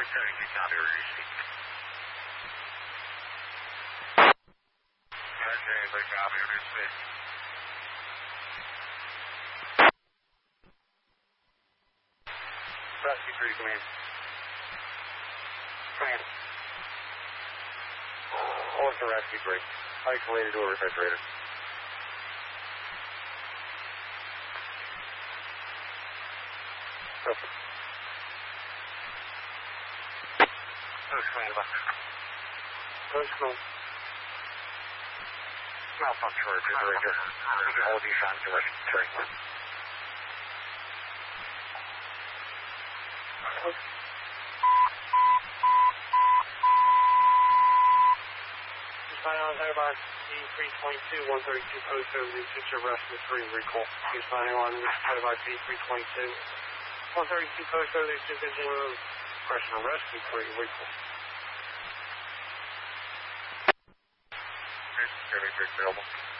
Rescue 3, come in. Come in. What's the rescue 3? Isolated door refrigerator. Perfect. Coach command about. Coach command. Malfunction refrigerator. All these signs are right. Sign on Hyderabad B322, 132 post over the Teacher Rescue 3 recall. You're signing on Hyderabad B322, 132 post over the Division Correctional Rescue 3 recall. Very available.